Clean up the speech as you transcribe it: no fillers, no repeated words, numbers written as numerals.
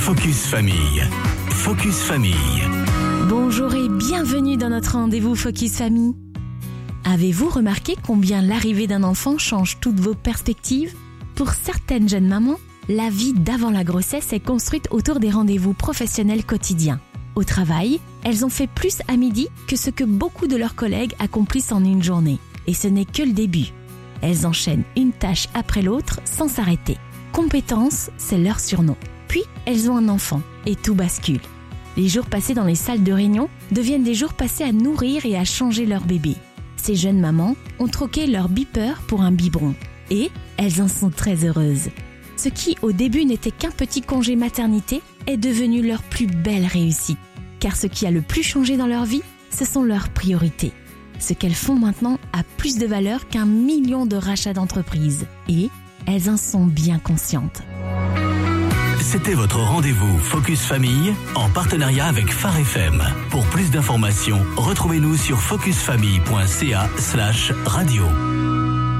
Focus Famille. Focus Famille. Bonjour et bienvenue dans notre rendez-vous Focus Famille. Avez-vous remarqué combien l'arrivée d'un enfant change toutes vos perspectives ? Pour certaines jeunes mamans, la vie d'avant la grossesse est construite autour des rendez-vous professionnels quotidiens. Au travail, elles ont fait plus à midi que ce que beaucoup de leurs collègues accomplissent en une journée. Et ce n'est que le début. Elles enchaînent une tâche après l'autre sans s'arrêter. Compétence, c'est leur surnom. Puis, elles ont un enfant et tout bascule. Les jours passés dans les salles de réunion deviennent des jours passés à nourrir et à changer leur bébé. Ces jeunes mamans ont troqué leur beeper pour un biberon. Et elles en sont très heureuses. Ce qui, au début, n'était qu'un petit congé maternité est devenu leur plus belle réussite. Car ce qui a le plus changé dans leur vie, ce sont leurs priorités. Ce qu'elles font maintenant a plus de valeur qu'1 million de rachats d'entreprises. Et elles en sont bien conscientes. C'était votre rendez-vous Focus Famille en partenariat avec Phare FM. Pour plus d'informations, retrouvez-nous sur focusfamille.ca/radio.